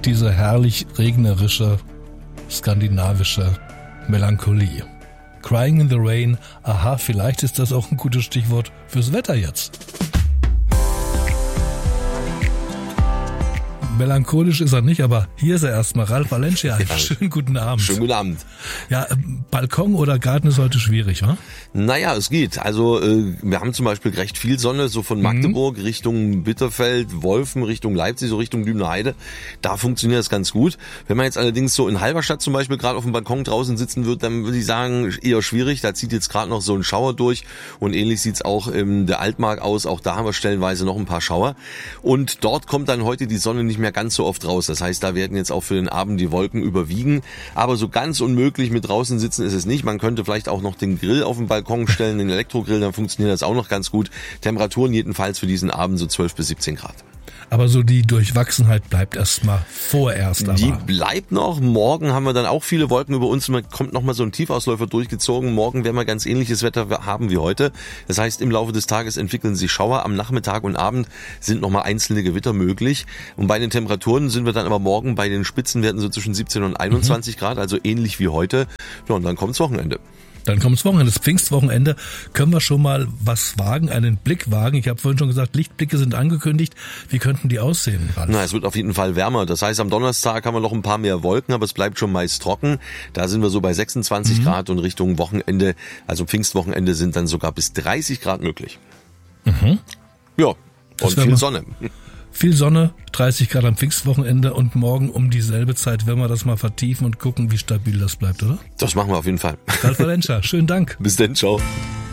diese herrlich regnerische, skandinavische Melancholie. Crying in the Rain, aha, vielleicht ist das auch ein gutes Stichwort fürs Wetter jetzt. Melancholisch ist er nicht, aber hier ist er erstmal. Ralf Valencia, einen schönen guten Abend. Schönen guten Abend. Ja, Balkon oder Garten ist heute schwierig, wa? Naja, es geht. Also wir haben zum Beispiel recht viel Sonne, so von Magdeburg Richtung Bitterfeld, Wolfen, Richtung Leipzig, so Richtung Lübener Heide. Da funktioniert das ganz gut. Wenn man jetzt allerdings so in Halberstadt zum Beispiel gerade auf dem Balkon draußen sitzen wird, dann würde ich sagen, eher schwierig. Da zieht jetzt gerade noch so ein Schauer durch und ähnlich sieht's auch in der Altmark aus. Auch da haben wir stellenweise noch ein paar Schauer. Und dort kommt dann heute die Sonne nicht mehr ganz so oft raus. Das heißt, da werden jetzt auch für den Abend die Wolken überwiegen. Aber so ganz unmöglich mit draußen sitzen ist es nicht. Man könnte vielleicht auch noch den Grill auf den Balkon stellen, den Elektrogrill, dann funktioniert das auch noch ganz gut. Temperaturen jedenfalls für diesen Abend so 12 bis 17 Grad. Aber so die Durchwachsenheit bleibt erstmal vorerst. Aber. Die bleibt noch. Morgen haben wir dann auch viele Wolken über uns. Man kommt nochmal so ein Tiefausläufer durchgezogen. Morgen werden wir ganz ähnliches Wetter haben wie heute. Das heißt, im Laufe des Tages entwickeln sich Schauer. Am Nachmittag und Abend sind nochmal einzelne Gewitter möglich. Und bei den Temperaturen sind wir dann aber morgen bei den Spitzenwerten so zwischen 17 und 21 Grad, also ähnlich wie heute. Ja, und dann kommt's Wochenende. Dann kommt's Wochenende, das Pfingstwochenende. Können wir schon mal was wagen, einen Blick wagen? Ich habe vorhin schon gesagt, Lichtblicke sind angekündigt. Wie könnten die aussehen, Ralf? Na, es wird auf jeden Fall wärmer. Das heißt, am Donnerstag haben wir noch ein paar mehr Wolken, aber es bleibt schon meist trocken. Da sind wir so bei 26 Grad und Richtung Wochenende, also Pfingstwochenende, sind dann sogar bis 30 Grad möglich. Ja, und viel Sonne. Viel Sonne, 30 Grad am Pfingstwochenende und morgen um dieselbe Zeit werden wir das mal vertiefen und gucken, wie stabil das bleibt, oder? Das machen wir auf jeden Fall. Ralf Valencia, schönen Dank. Bis dann, ciao.